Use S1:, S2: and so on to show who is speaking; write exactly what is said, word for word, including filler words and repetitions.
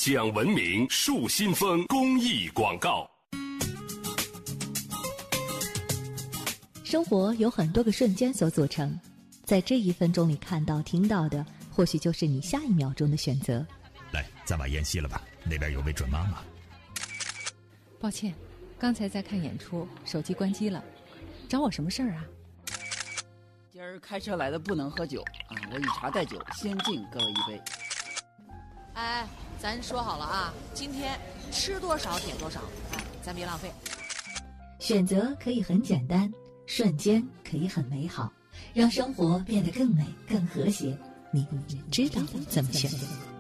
S1: 讲文明树新风公益广告。
S2: 生活有很多个瞬间所组成，在这一分钟里看到听到的，或许就是你下一秒钟的选择。
S3: 来，咱把烟熄了吧，那边有位准妈妈。
S4: 抱歉，刚才在看演出，手机关机了，找我什么事儿啊？
S5: 今儿开车来的不能喝酒啊！我以茶代酒，先敬各位一杯。
S6: 哎，咱说好了啊，今天吃多少点多少，哎，咱别浪费。
S2: 选择可以很简单，瞬间可以很美好，让生活变得更美更和谐。你知道怎么选择？